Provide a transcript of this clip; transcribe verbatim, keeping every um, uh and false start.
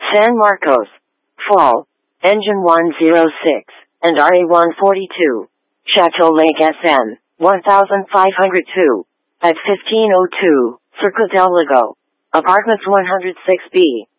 San Marcos, Fall, Engine one oh six, and R A one forty-two, Chateau Lake S N, one thousand five hundred two, at fifteen oh two, Circuit del Lago, Apartments one oh six B.